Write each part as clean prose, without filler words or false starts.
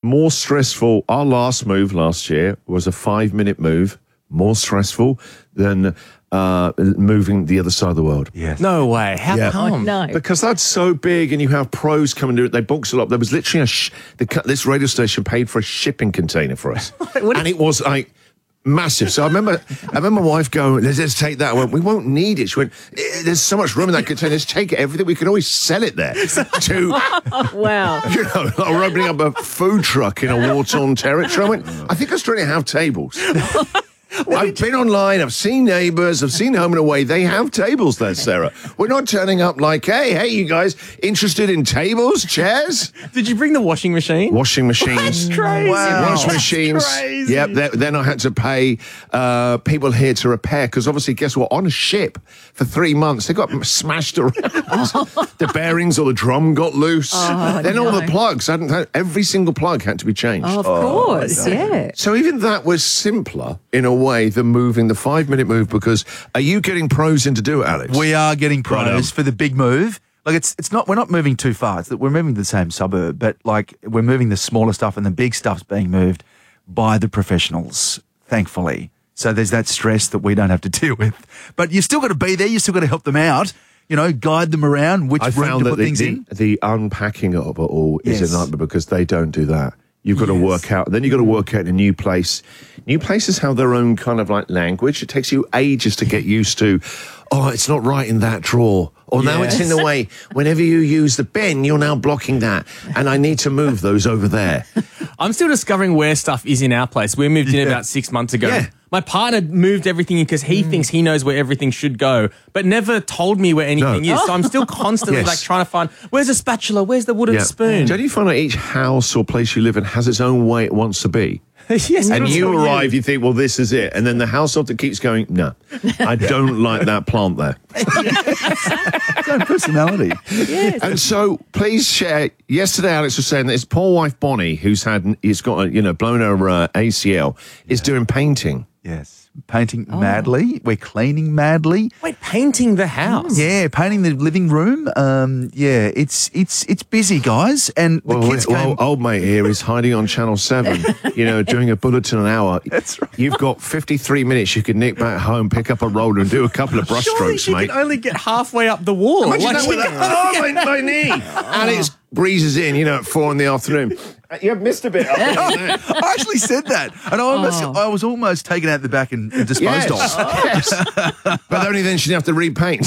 more stressful. Our last move last year was a 5-minute move, more stressful than moving the other side of the world. Yes. No way. How come? No. Because that's so big and you have pros come and do it. They box it up. There was literally this radio station paid for a shipping container for us. And it was like massive. So I remember my wife going, let's take that. I went, we won't need it. She went, there's so much room in that container. Let's take everything. We can always sell it there. Wow. You know, like we're opening up a food truck in a war-torn territory. I went, I think Australia have tables. I've been online, I've seen Neighbours, I've seen Home and Away. They have tables there, Sarah. We're not turning up like, hey, you guys interested in tables, chairs? Did you bring the washing machine? Washing machines. That's crazy. Wow. Washing machines. Crazy. Yep, then I had to pay people here to repair, because obviously, guess what? On a ship for 3 months, they got smashed around. The bearings or the drum got loose. Then all the plugs, every single plug had to be changed. Of course, yeah. So even that was simpler in a way than moving the 5-minute move, because are you getting pros in to do it, Alex? We are getting pros Right on. for the big move. Like it's not, we're not moving too far. We're moving to the same suburb, but like we're moving the smaller stuff, and the big stuff's being moved by the professionals, thankfully. So there's that stress that we don't have to deal with. But you still got to be there. You still got to help them out. You know, guide them around which I room found to that put things in. the unpacking of it all is Yes. a nightmare, because they don't do that. You've got to work out. Then you've got to work out in a new place. New places have their own kind of like language. It takes you ages to get used to. Oh, it's not right in that drawer. Or now it's in the way. Whenever you use the bin, you're now blocking that. And I need to move those over there. I'm still discovering where stuff is in our place. We moved in about 6 months ago. Yeah. My partner moved everything in because he thinks he knows where everything should go, but never told me where anything is. So I'm still constantly Yes. like trying to find, where's a spatula? Where's the wooden spoon? Don't you find that each house or place you live in has its own way it wants to be? Yes. And that's you what arrive, you think, well, this is it. And then the household that keeps going, no, I don't like that plant there. Its own personality. And so please share. Yesterday, Alex was saying that his poor wife, Bonnie, who's got, blown her ACL, is doing painting. Yes. Painting madly. We're cleaning madly. Wait, painting the house? Yeah, painting the living room. It's busy, guys. And the kids came. Old mate here is hiding on Channel 7, doing a bulletin an hour. That's right. You've got 53 minutes. You could nick back home, pick up a roller and do a couple of brush Surely strokes, she mate. can only get halfway up the wall. Imagine that with my knee. And it breezes in, at 4 in the afternoon. You've missed a bit up there. I actually said that. And I was almost taken out the back and disposed of. Yes. But only then she'd have to repaint.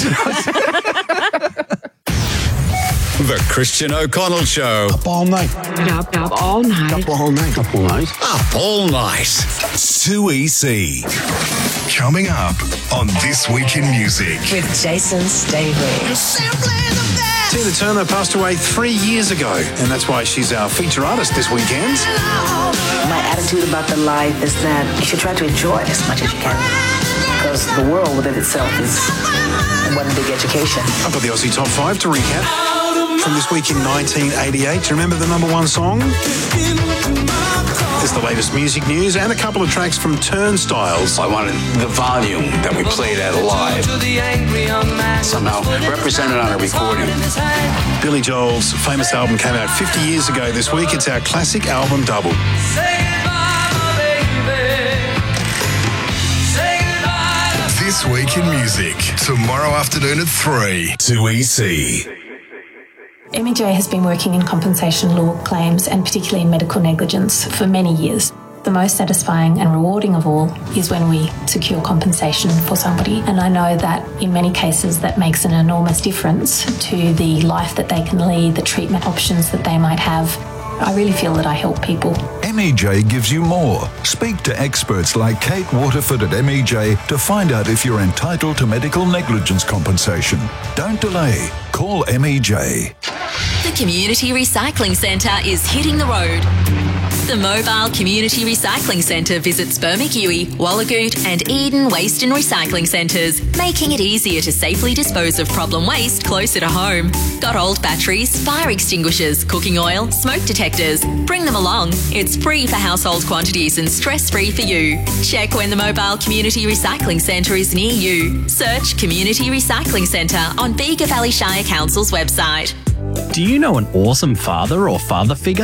The Christian O'Connell Show. Up all night. Up all night. Up all night. Up all night. Up all night. 2EC. Coming up on This Week in Music. With Jason Staveley. Tina Turner passed away 3 years ago, and that's why she's our feature artist this weekend. My attitude about the life is that you should try to enjoy it as much as you can. Because the world within itself is one big education. I've got the Aussie Top 5 to recap. From this week in 1988, do you remember the number one song? There's the latest music news and a couple of tracks from Turnstiles. I wanted the volume that we played at live somehow represented on a recording. Billy Joel's famous album came out 50 years ago this week. It's our classic album double. This Week in Music. Tomorrow afternoon at 3. 2EC. MEJ has been working in compensation law claims and particularly in medical negligence for many years. The most satisfying and rewarding of all is when we secure compensation for somebody. And I know that in many cases that makes an enormous difference to the life that they can lead, the treatment options that they might have. I really feel that I help people. MEJ gives you more. Speak to experts like Kate Waterford at MEJ to find out if you're entitled to medical negligence compensation. Don't delay. Call MEJ. The Community Recycling Centre is hitting the road. The Mobile Community Recycling Centre visits Bermagui, Wallagoot and Eden Waste and Recycling Centres, making it easier to safely dispose of problem waste closer to home. Got old batteries, fire extinguishers, cooking oil, smoke detectors? Bring them along. It's free for household quantities and stress-free for you. Check when the Mobile Community Recycling Centre is near you. Search Community Recycling Centre on Bega Valley Shire Council's website. Do you know an awesome father or father figure?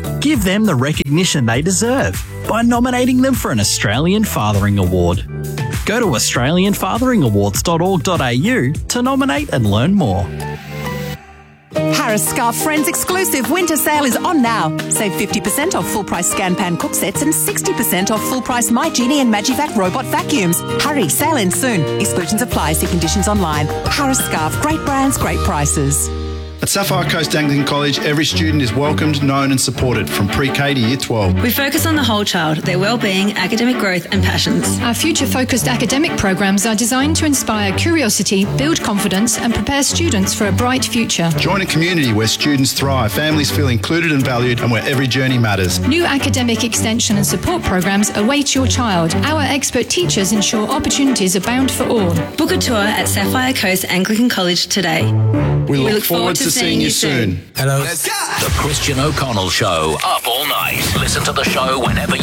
Give them the recognition they deserve by nominating them for an Australian Fathering Award. Go to australianfatheringawards.org.au to nominate and learn more. Harris Scarf Friends exclusive winter sale is on now. Save 50% off full price Scan Pan cook sets and 60% off full price My Genie and Magivac robot vacuums. Hurry, sale ends soon. Exclusions apply. See conditions online. Harris Scarf, great brands, great prices. At Sapphire Coast Anglican College, every student is welcomed, known and supported from pre-K to Year 12. We focus on the whole child, their well-being, academic growth and passions. Our future-focused academic programs are designed to inspire curiosity, build confidence and prepare students for a bright future. Join a community where students thrive, families feel included and valued, and where every journey matters. New academic extension and support programs await your child. Our expert teachers ensure opportunities abound for all. Book a tour at Sapphire Coast Anglican College today. We look forward to seeing you soon. Hello. The Christian O'Connell Show. Up all night. Listen to the show whenever you